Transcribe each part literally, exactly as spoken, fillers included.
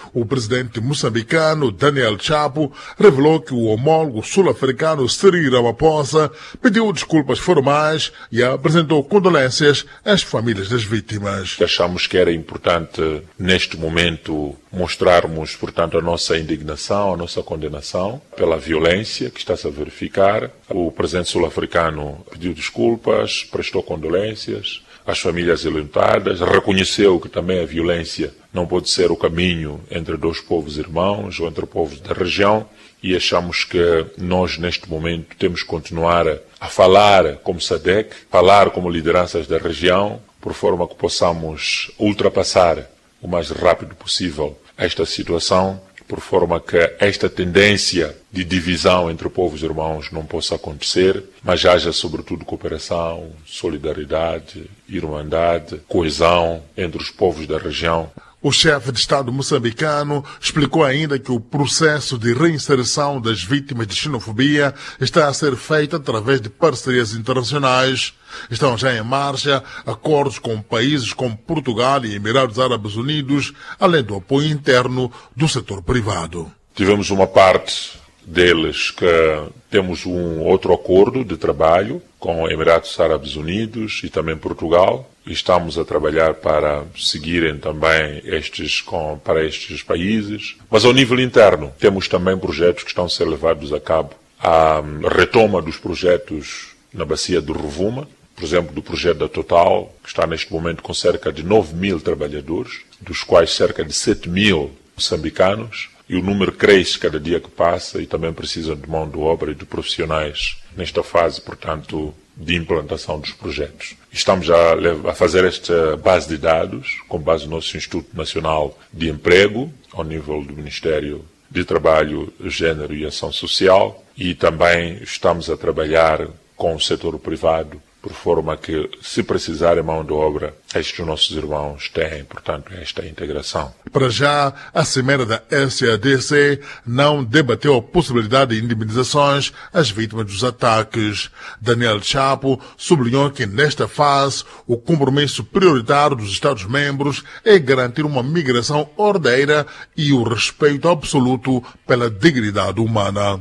O presidente moçambicano Daniel Chapo revelou que o homólogo sul-africano Cyril Ramaphosa pediu desculpas formais e apresentou condolências às famílias das vítimas. Achamos que era importante, neste momento, mostrarmos, portanto, a nossa indignação, a nossa condenação pela violência que está-se a verificar. O presidente sul-africano pediu desculpas, prestou condolências às famílias ilutadas, reconheceu que também a violência não pode ser o caminho entre dois povos irmãos ou entre povos da região, e achamos que nós, neste momento, temos que continuar a falar como S A D C, falar como lideranças da região, por forma que possamos ultrapassar o mais rápido possível esta situação, por forma que esta tendência de divisão entre povos irmãos não possa acontecer, mas haja sobretudo cooperação, solidariedade, irmandade, coesão entre os povos da região. O chefe de Estado moçambicano explicou ainda que o processo de reinserção das vítimas de xenofobia está a ser feito através de parcerias internacionais. Estão já em marcha acordos com países como Portugal e Emirados Árabes Unidos, além do apoio interno do setor privado. Tivemos uma parte deles que temos um outro acordo de trabalho com Emirados Árabes Unidos e também Portugal. Estamos a trabalhar para seguirem também estes, com, para estes países. Mas ao nível interno, temos também projetos que estão a ser levados a cabo. A retoma dos projetos na bacia do Rovuma, por exemplo, do projeto da Total, que está neste momento com cerca de nove mil trabalhadores, dos quais cerca de sete mil moçambicanos, e o número cresce cada dia que passa e também precisam de mão de obra e de profissionais nesta fase, portanto, de implantação dos projetos. Estamos a, a fazer esta base de dados, com base no nosso Instituto Nacional de Emprego, ao nível do Ministério de Trabalho, Gênero e Ação Social, e também estamos a trabalhar com o setor privado, por forma que, se precisarem mão de obra, estes nossos irmãos têm, portanto, esta integração. Para já, a Cimeira da S A D C não debateu a possibilidade de indemnizações às vítimas dos ataques. Daniel Chapo sublinhou que, nesta fase, o compromisso prioritário dos Estados-membros é garantir uma migração ordeira e o respeito absoluto pela dignidade humana.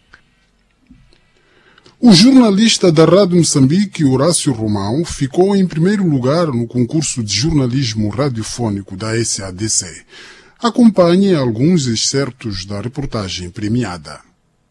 O jornalista da Rádio Moçambique, Horácio Romão, ficou em primeiro lugar no concurso de jornalismo radiofônico da S A D C. Acompanhe alguns excertos da reportagem premiada.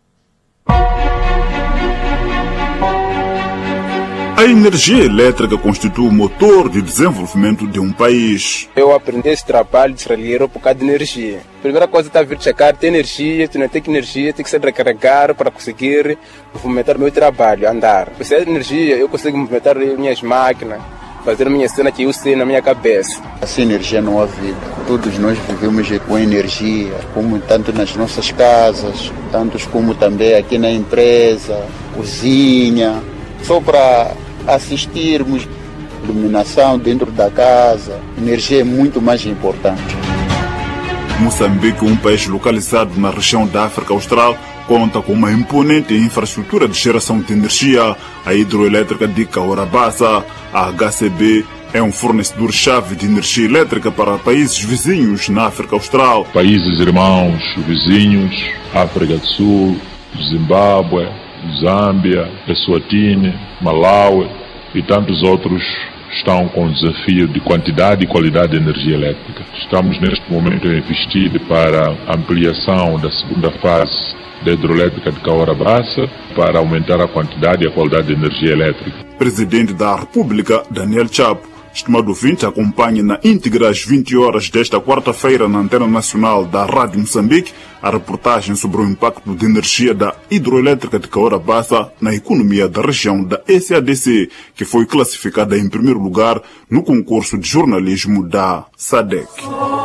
A energia elétrica constitui o motor de desenvolvimento de um país. Eu aprendi esse trabalho de serralheiro por causa de energia. A primeira coisa está a vir checar, tem energia, tu não tem energia, tem que se recarregar para conseguir movimentar o meu trabalho, andar. Se é energia, eu consigo movimentar minhas máquinas, fazer a minha cena que eu sei na minha cabeça. Sem energia não há vida. Todos nós vivemos com energia, como tanto nas nossas casas, tantos como também aqui na empresa, cozinha, só para assistirmos, iluminação dentro da casa, energia é muito mais importante. Moçambique, um país localizado na região da África Austral, conta com uma imponente infraestrutura de geração de energia. A hidroelétrica de Cahora-Bassa, a H C B, é um fornecedor-chave de energia elétrica para países vizinhos na África Austral. Países irmãos, vizinhos, África do Sul, Zimbábue, Zâmbia, Eswatini, Malawi e tantos outros estão com o desafio de quantidade e qualidade de energia elétrica. Estamos neste momento a investir para a ampliação da segunda fase da hidroelétrica de Cahora-Bassa para aumentar a quantidade e a qualidade de energia elétrica. Presidente da República, Daniel Chapo, estimado ouvinte, acompanhe na íntegra às vinte horas desta quarta-feira na Antena Nacional da Rádio Moçambique a reportagem sobre o impacto de energia da hidroelétrica de Cahora-Bassa na economia da região da S A D C, que foi classificada em primeiro lugar no concurso de jornalismo da S A D C.